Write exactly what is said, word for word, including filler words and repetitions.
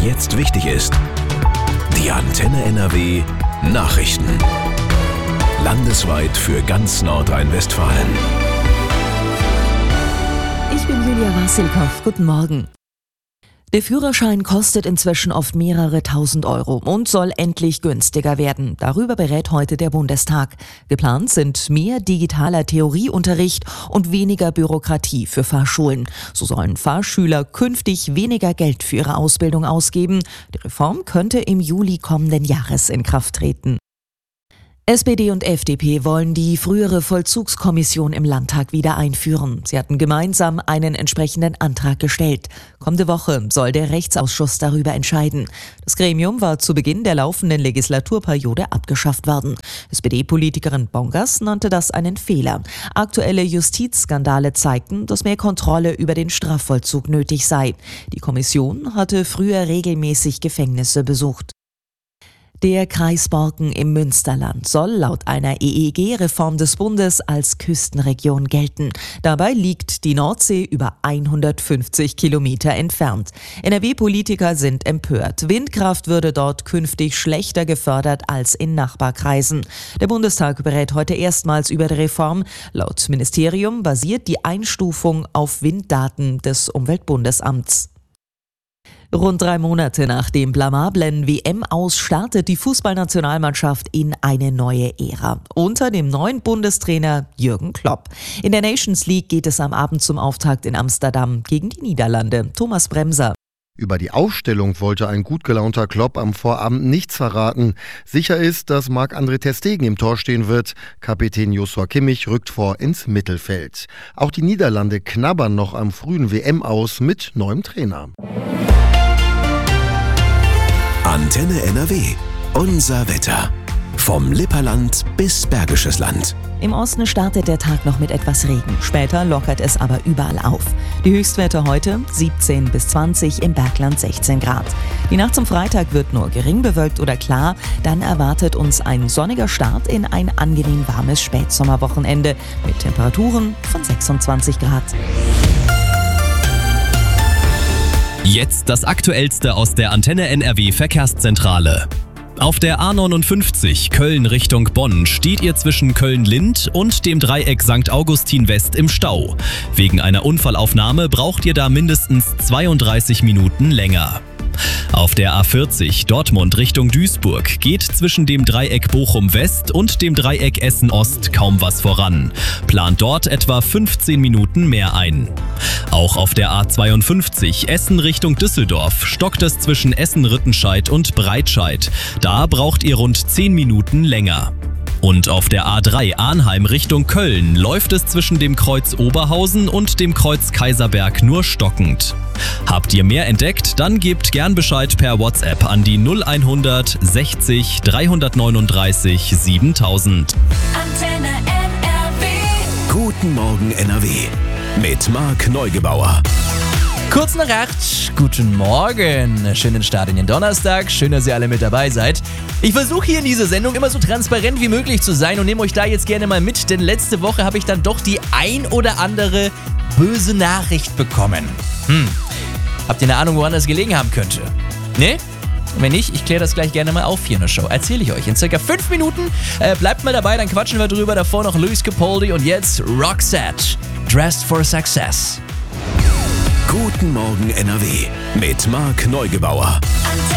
jetzt wichtig ist. Die Antenne N R W Nachrichten. Landesweit für ganz Nordrhein-Westfalen. Ich bin Julia Wassilkow. Guten Morgen. Der Führerschein kostet inzwischen oft mehrere tausend Euro und soll endlich günstiger werden. Darüber berät heute der Bundestag. Geplant sind mehr digitaler Theorieunterricht und weniger Bürokratie für Fahrschulen. So sollen Fahrschüler künftig weniger Geld für ihre Ausbildung ausgeben. Die Reform könnte im Juli kommenden Jahres in Kraft treten. S P D und F D P wollen die frühere Vollzugskommission im Landtag wieder einführen. Sie hatten gemeinsam einen entsprechenden Antrag gestellt. Kommende Woche soll der Rechtsausschuss darüber entscheiden. Das Gremium war zu Beginn der laufenden Legislaturperiode abgeschafft worden. S P D-Politikerin Bongers nannte das einen Fehler. Aktuelle Justizskandale zeigten, dass mehr Kontrolle über den Strafvollzug nötig sei. Die Kommission hatte früher regelmäßig Gefängnisse besucht. Der Kreis Borken im Münsterland soll laut einer E E G-Reform des Bundes als Küstenregion gelten. Dabei liegt die Nordsee über hundertfünfzig Kilometer entfernt. N R W-Politiker sind empört. Windkraft würde dort künftig schlechter gefördert als in Nachbarkreisen. Der Bundestag berät heute erstmals über die Reform. Laut Ministerium basiert die Einstufung auf Winddaten des Umweltbundesamts. Rund drei Monate nach dem blamablen W M-Aus startet die Fußballnationalmannschaft in eine neue Ära. Unter dem neuen Bundestrainer Jürgen Klopp. In der Nations League geht es am Abend zum Auftakt in Amsterdam gegen die Niederlande. Thomas Bremser. Über die Aufstellung wollte ein gut gelaunter Klopp am Vorabend nichts verraten. Sicher ist, dass Marc-André ter Stegen im Tor stehen wird. Kapitän Joshua Kimmich rückt vor ins Mittelfeld. Auch die Niederlande knabbern noch am frühen W M-Aus mit neuem Trainer. Antenne N R W. Unser Wetter. Vom Lipperland bis Bergisches Land. Im Osten startet der Tag noch mit etwas Regen. Später lockert es aber überall auf. Die Höchstwerte heute siebzehn bis zwanzig, im Bergland sechzehn Grad. Die Nacht zum Freitag wird nur gering bewölkt oder klar. Dann erwartet uns ein sonniger Start in ein angenehm warmes Spätsommerwochenende mit Temperaturen von sechsundzwanzig Grad. Jetzt das Aktuellste aus der Antenne N R W Verkehrszentrale. Auf der A neunundfünfzig Köln Richtung Bonn steht ihr zwischen Köln-Lind und dem Dreieck Sankt Augustin West im Stau. Wegen einer Unfallaufnahme braucht ihr da mindestens zweiunddreißig Minuten länger. Auf der A vierzig Dortmund Richtung Duisburg geht zwischen dem Dreieck Bochum West und dem Dreieck Essen Ost kaum was voran. Plant dort etwa fünfzehn Minuten mehr ein. Auch auf der A zweiundfünfzig Essen Richtung Düsseldorf stockt es zwischen Essen-Rüttenscheid und Breitscheid. Da braucht ihr rund zehn Minuten länger. Und auf der A drei Arnheim Richtung Köln läuft es zwischen dem Kreuz Oberhausen und dem Kreuz Kaiserberg nur stockend. Habt ihr mehr entdeckt? Dann gebt gern Bescheid per WhatsApp an die null hundert sechzig dreihundertneununddreißig siebentausend. Antenne N R W. Guten Morgen N R W. Mit Marc Neugebauer. Kurz nach acht, guten Morgen. Schönen Start in den Donnerstag, schön, dass ihr alle mit dabei seid. Ich versuche hier in dieser Sendung immer so transparent wie möglich zu sein und nehme euch da jetzt gerne mal mit, denn letzte Woche habe ich dann doch die ein oder andere böse Nachricht bekommen. Hm, habt ihr eine Ahnung, woran das gelegen haben könnte? Ne? Wenn nicht, ich kläre das gleich gerne mal auf hier in der Show. Erzähle ich euch in circa fünf Minuten. Äh, bleibt mal dabei, dann quatschen wir drüber. Davor noch Lewis Capaldi und jetzt Roxette, Dressed for Success. Guten Morgen N R W. Mit Marc Neugebauer.